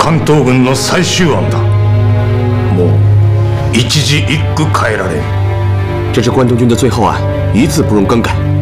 関東軍の最終案だ。もう一字一句変えられん。 这是关东军的最后案，一字不容更改。